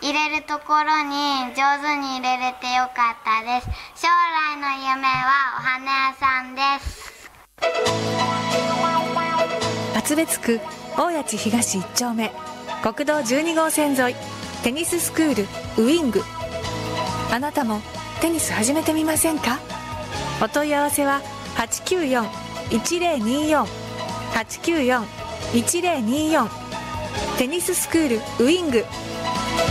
入れるところに上手に入れれてよかったです。将来の夢はお花屋さんです。 厚別区大谷地東1丁目国道12号線沿いテニススクールウィング。あなたもテニス始めてみませんか？お問い合わせは 894-1024 894-1024 テニススクールウィング。